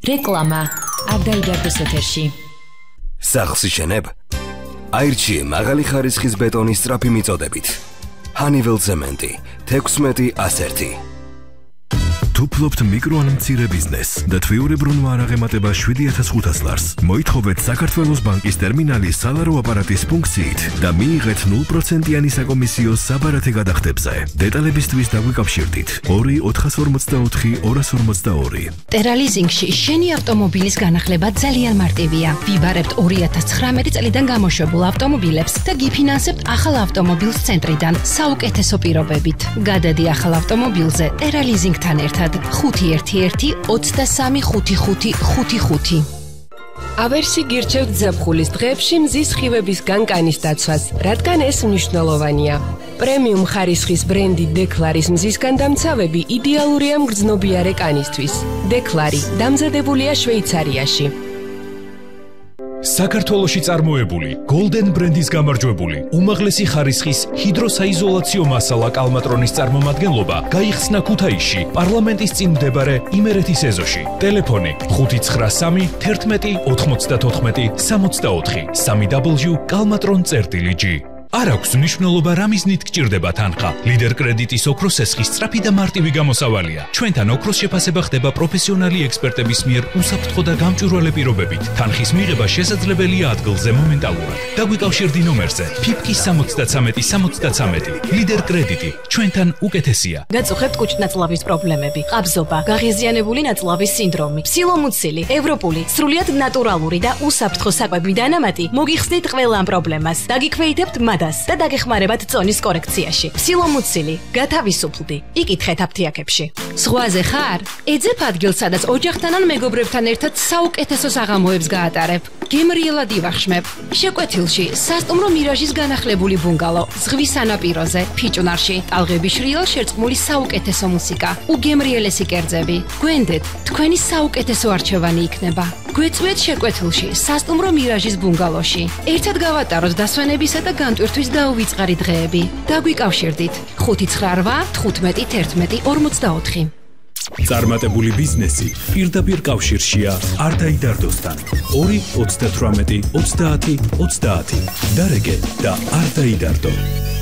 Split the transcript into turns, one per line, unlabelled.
რეკლამა აბდაიდარდოს ეთერში.
სახლს იშენებ? აირჩიე მაღალი ხარისხის ბეტონის სწრაფი მიწოდებით. Honeywell Cement 16-1.
თუ ფლობთ მიკრო ან მცირე ბიზნესს და თვიურებრუნვა არ აღემატება 7,500 ლარს, მოითხოვეთ საქართველოს ბანკის ტერმინალის სალარო აპარატის ფუნქციით და მიიღეთ 0%-იანი საკომისიო საბარათე გადახდებზე. დეტალებისთვის დაგვიკავშირდით 2-444-242.
ტერალიზინგში შენი ავტომობილის განახლება ძალიან მარტივია. ვიბარებთ 2019 წლიდან გამოშვებულ ავტომობილებს და გიფინანსებთ ახალ ავტომობილს ცენტრიდან საუკეთესო პირობებით. გადადი ახალ ავტომობილზე ტერალიზინგთან ერთად 511-23-55-55.
ავერსი გირჩევთ ზაფხულის დღეებში მზის სხივების განკანის დაცვას, რადგან ეს მნიშვნელოვანია. პრემიუმ ხარისხის ბრენდი დეკლარის მზისგან დამცავები იდეალურია მგრძნობიარე კანისთვის. დეკლარი დამზადებულია შვეიცარიაში.
საქართველოში წარმოებული Golden ბრენდის გამარჯვებული უმაღლესი ხარისხის ჰიდროსაიზოლაციო მასალა კალმატრონის წარმომადგენლობა გაიხსნა ქუთაისში პარლამენტის წინ მდებარე იმერეთის ეზოში. ტელეფონი 593 11 94 64 www.kalmatron.gr. არ აქვს მნიშვნელობა რა მიზნით გჭირდება თანხა. ლიდერ კრედიტის ოქროს ესხის სწრაფი და მარტივი გამოსავალია. ჩვენთან ოქროს შეფასება ხდება პროფესიონალი ექსპერტების მიერ უსაფრთხო და გამჭვირვალე პირობებით. თანხის მიღება შესაძლებელია ადგილზე მომენტალურად. დაგვიკავშირდი ნომერზე ფიფკის 73-73. ლიდერ კრედიტი ჩვენთან უკეთესია.
გაწუხებთ კუჭნაწლავის პრობლემები, ყაბზობა, გაღიზიანებული ნაწლავის სინდრომი, ფსილომუცილი, ევროპული, სრულიად ნატურალური და უსაფრთხო საკვები დანამატი მოგიხსნით ყველა ამ პრობლემას. დაგიქვეითებთ და დაგეხმარებათ წონის კორექციაში. ფსილომუცილი, გათავისუფლდი. იკითხეთ აფთიაქებში.
ზღვაზე ხარ? ეძებ ადგილს, სადაც ოჯახთან ან მეგობრებთან ერთად საუკეთესო საღამოებს გაატარებ. გემრიელად ივახშმებ. შეკვეთილში სასტუმრო მირაჟის განახლებული ბუნგალო, ზღვის სანაპიროზე, ფიჭვნარში, ტალღების შრიალ შერწყმული საუკეთესო მუსიკა, უგემრიელესი კერძები. გვენდეთ, თქვენი საუკეთესო არჩევანი იქნება. გვეწვეთ შეკვეთილში, სასტუმრო მირაჟის ბუნგალოში. ერთად გავატაროთ დასვენებისა და განტვირთვის დაუვიწყარი დღეები. დაგვიკავშირდით 598 15 11
წარმატებული ბიზნესი პირდაპირ კავშირშია არდაიდარდოსთან. 2-88-30-30. დარეგე და არდაიდარდო.